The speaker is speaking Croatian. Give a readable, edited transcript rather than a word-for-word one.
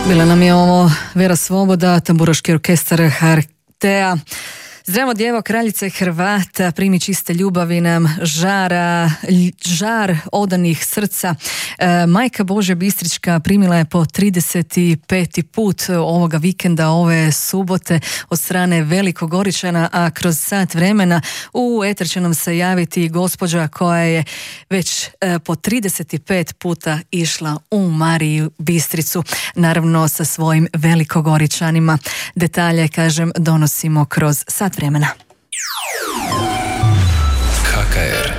Bila nam je ovo Vera Svoboda, tamburaški orkestar HRT-a. Zdravo djevo, kraljice Hrvata, primi čiste ljubavi nam, žar odanih srca. Majka Božja Bistrička primila je po 35. put ovoga vikenda, ove subote od strane Velikogoričana, a kroz sat vremena u eter će nam se javiti gospođa koja je već po 35 puta išla u Mariju Bistricu, naravno sa svojim Velikogoričanima. Detalje, kažem, donosimo kroz sat vremena. KKR